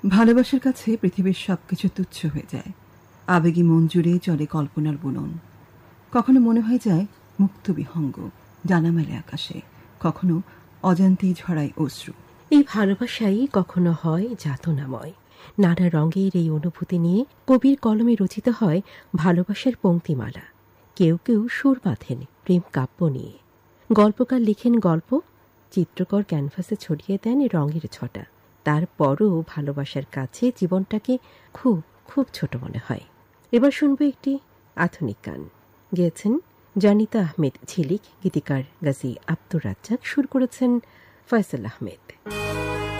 ভালোবাসার কাছে পৃথিবীর সবকিছু তুচ্ছ হয়ে যায়। আবেগী মন জুড়ে চলে কল্পনার বুনন। কখনো মনে হয়ে যায় মুক্ত বিহঙ্গ, ডানা মেলে আকাশে, কখনো অজান্তেই ঝরায় অশ্রু। এই ভালোবাসাই কখনো হয় যাতনাময়। নানা রঙের এই অনুভূতি নিয়ে কবির কলমে রচিত হয় ভালোবাসার পংক্তিমালা। কেউ কেউ সুর বাঁধেন প্রেম কাব্য নিয়ে, গল্পকার লিখেন গল্প, চিত্রকর ক্যানভাসে ছড়িয়ে দেন রঙের ছটা। তারপরও ভালোবাসার কাছে জীবনটাকে খুব খুব ছোট মনে হয়। এবার শুনবো একটি আধুনিক গান। গেয়েছেন জানিতা আহমেদ ঝিলিক, গীতিকার গাজী আব্দুর রাজ্জাক, সুর করেছেন ফয়সাল আহমেদ।